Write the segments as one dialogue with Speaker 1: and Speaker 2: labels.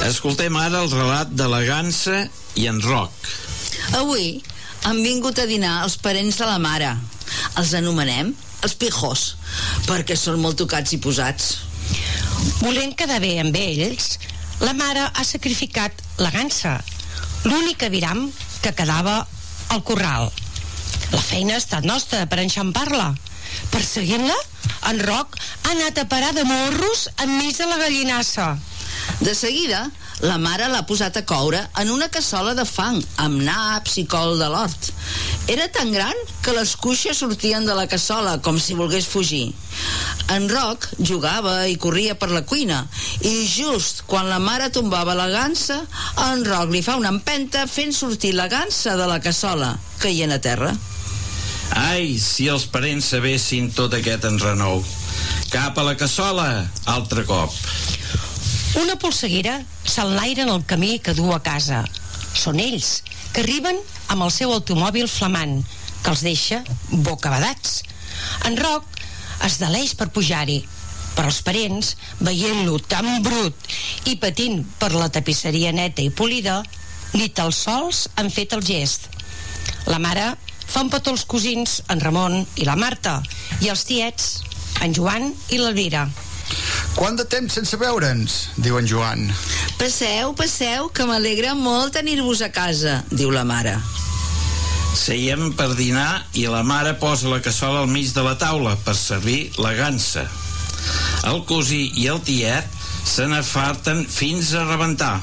Speaker 1: Escoltem ara el relat de la Gansa i en Roc.
Speaker 2: Avui han vingut a dinar els parents de la mare. Els anomenem els pijos, perquè són molt tocats i posats.
Speaker 3: Volent quedar bé amb ells, la mare ha sacrificat la gansa, l'únic aviram que quedava al corral. La feina ha estat nostra per enxampar-la. Perseguint-la, en Roc ha anat a parar de morros enmig de la gallinassa.
Speaker 2: De seguida, la mare l'ha posat a coure en una cassola de fang, amb naps i col de l'hort. Era tan gran que les cuixes sortien de la cassola, com si volgués fugir. En Roc jugava i corria per la cuina, i just quan la mare tombava la gansa, en Roc li fa una empenta fent sortir la gansa de la cassola, caient a terra.
Speaker 1: Ai, si els parents sabessin tot aquest enrenou. Cap a la cassola, altre cop.
Speaker 3: Una polseguera s'enlaira en el camí que du a casa. Són ells, que arriben amb el seu automòbil flamant, que els deixa bocabadats. En Roc es deleix per pujar-hi, però els parents, veient-lo tan brut i patint per la tapisseria neta i polida, ni tan sols han fet el gest. La mare fa un petó als cosins, en Ramon i la Marta, i els tiets, en Joan i l'Elvira.
Speaker 4: Quant de temps sense veure'ns? Diu en Joan.
Speaker 2: Passeu, que m'alegra molt tenir-vos a casa, diu la mare.
Speaker 1: Seiem per dinar i la mare posa la cassola al mig de la taula per servir la gansa. El cosí i el tiet se n'afarten fins a rebentar.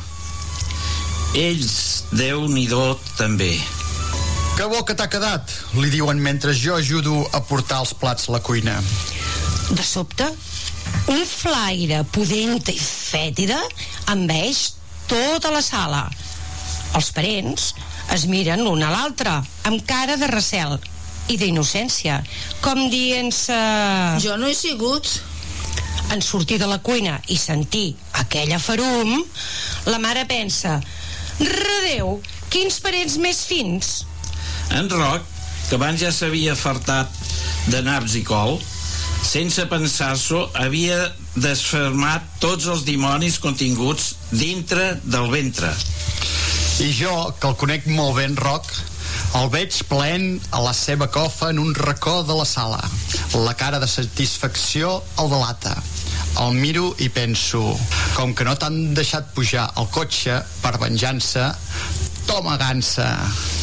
Speaker 1: Ells, Déu-n'hi-do, també.
Speaker 4: Que bo que t'ha quedat, li diuen mentre jo ajudo a portar els plats a la cuina.
Speaker 3: De sobte, un flaire pudenta i fètida envaeix tota la sala. Els parents es miren l'un a l'altre amb cara de recel i d'innocència, com dient-se...
Speaker 2: Jo no he sigut.
Speaker 3: En sortir de la cuina i sentir aquella ferum, la mare pensa: redeu, quins parents més fins!
Speaker 1: En Roc, que abans ja s'havia fartat de naps i col, sense pensar-s'ho, havia desfermat tots els dimonis continguts dintre del ventre.
Speaker 4: I jo, que el conec molt bé en Roc, el veig plaent a la seva cofa en un racó de la sala. La cara de satisfacció el delata. El miro i penso, com que no t'han deixat pujar al cotxe per venjança, toma gansa.